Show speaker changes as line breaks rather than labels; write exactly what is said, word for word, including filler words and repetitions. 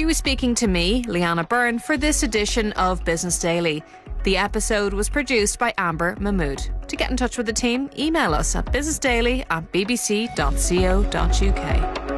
was speaking to me, Leanna Byrne, for this edition of Business Daily. The episode was produced by Amber Mahmood. To get in touch with the team, email us at businessdaily at bbc dot co dot uk.